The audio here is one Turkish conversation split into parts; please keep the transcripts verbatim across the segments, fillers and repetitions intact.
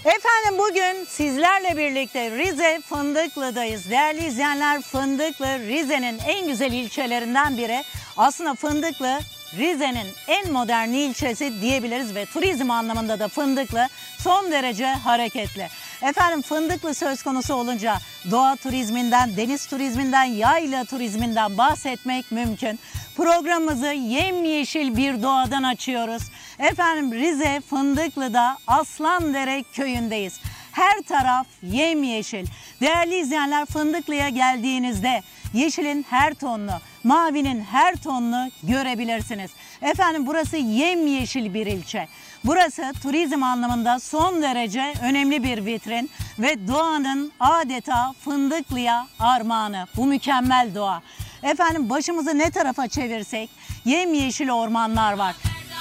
Efendim bugün sizlerle birlikte Rize Fındıklı'dayız. Değerli izleyenler, Fındıklı Rize'nin en güzel ilçelerinden biri. Aslında Fındıklı Rize'nin en modern ilçesi diyebiliriz ve turizm anlamında da Fındıklı son derece hareketli. Efendim Fındıklı söz konusu olunca doğa turizminden, deniz turizminden, yayla turizminden bahsetmek mümkün. Programımızı yemyeşil bir doğadan açıyoruz. Efendim Rize Fındıklı'da Aslandere köyündeyiz. Her taraf yemyeşil. Değerli izleyenler, Fındıklı'ya geldiğinizde yeşilin her tonunu, mavinin her tonunu görebilirsiniz. Efendim burası yemyeşil bir ilçe. Burası turizm anlamında son derece önemli bir vitrin ve doğanın adeta Fındıklı'ya armağanı. Bu mükemmel doğa. Efendim başımızı ne tarafa çevirsek yemyeşil ormanlar var.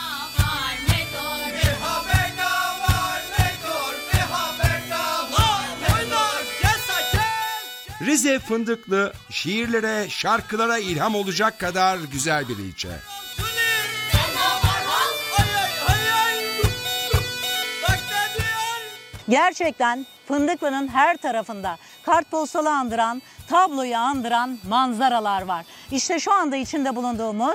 Rize Fındıklı şiirlere, şarkılara ilham olacak kadar güzel bir ilçe. Gerçekten Fındıklı'nın her tarafında kartpostalı andıran, tabloyu andıran manzaralar var. İşte şu anda içinde bulunduğumuz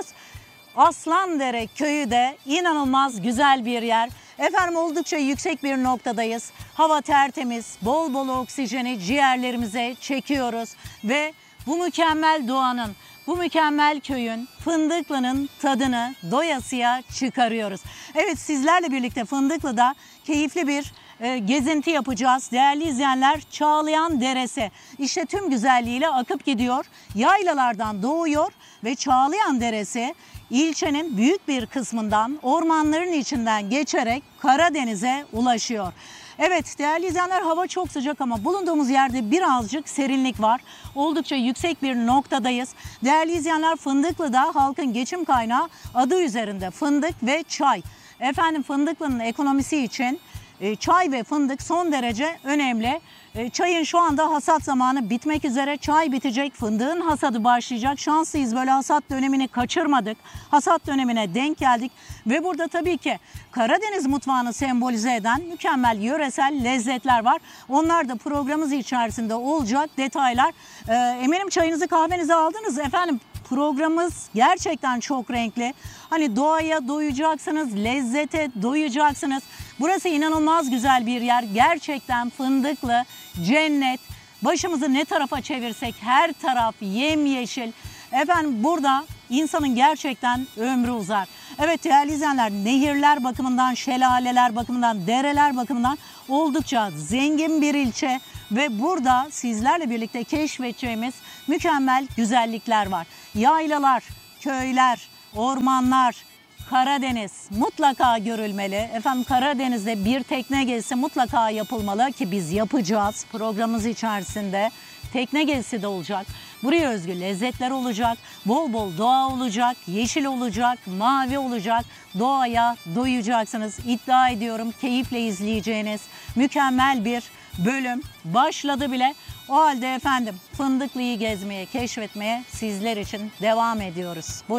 Aslandere köyü de inanılmaz güzel bir yer. Efendim oldukça yüksek bir noktadayız. Hava tertemiz, bol bol oksijeni ciğerlerimize çekiyoruz ve bu mükemmel doğanın, bu mükemmel köyün, Fındıklı'nın tadını doyasıya çıkarıyoruz. Evet, sizlerle birlikte Fındıklı'da keyifli bir e, gezinti yapacağız. Değerli izleyenler, Çağlayan Deresi işte tüm güzelliğiyle akıp gidiyor. Yaylalardan doğuyor ve Çağlayan Deresi ilçenin büyük bir kısmından ormanların içinden geçerek Karadeniz'e ulaşıyor. Evet değerli izleyenler, hava çok sıcak ama bulunduğumuz yerde birazcık serinlik var. Oldukça yüksek bir noktadayız. Değerli izleyenler, Fındıklı'da halkın geçim kaynağı adı üzerinde fındık ve çay. Efendim Fındıklı'nın ekonomisi için çay ve fındık son derece önemli. Çayın şu anda hasat zamanı bitmek üzere. Çay bitecek, fındığın hasadı başlayacak. Şanslıyız, böyle hasat dönemini kaçırmadık. Hasat dönemine denk geldik. Ve burada tabii ki Karadeniz mutfağını sembolize eden mükemmel yöresel lezzetler var. Onlar da programımız içerisinde olacak detaylar. Ee, eminim çayınızı kahvenizi aldınız. Efendim programımız gerçekten çok renkli. Hani doğaya doyacaksınız, lezzete doyacaksınız. Burası inanılmaz güzel bir yer. Gerçekten Fındıklı cennet. Başımızı ne tarafa çevirsek her taraf yemyeşil. Efendim burada insanın gerçekten ömrü uzar. Evet değerli izleyenler, nehirler bakımından, şelaleler bakımından, dereler bakımından oldukça zengin bir ilçe. Ve burada sizlerle birlikte keşfedeceğimiz mükemmel güzellikler var. Yaylalar, köyler, ormanlar, Karadeniz mutlaka görülmeli. Efendim Karadeniz'de bir tekne gezisi mutlaka yapılmalı ki biz yapacağız. Programımız içerisinde tekne gezisi de olacak. Buraya özgü lezzetler olacak. Bol bol doğa olacak, yeşil olacak, mavi olacak. Doğaya doyacaksınız. İddia ediyorum keyifle izleyeceğiniz mükemmel bir bölüm başladı bile. O halde efendim Fındıklı'yı gezmeye, keşfetmeye sizler için devam ediyoruz.